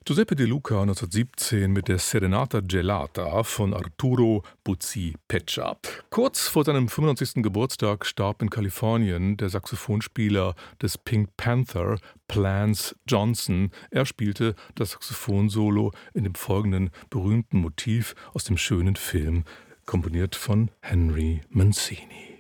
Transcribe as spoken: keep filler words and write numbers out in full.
Giuseppe De Luca neunzehnhundertsiebzehn mit der Serenata Gelata von Arturo Buzzi-Pecha. Kurz vor seinem fünfundneunzigsten Geburtstag starb in Kalifornien der Saxophonspieler des Pink Panther, Planz Johnson. Er spielte das Saxophonsolo in dem folgenden berühmten Motiv aus dem schönen Film, komponiert von Henry Mancini.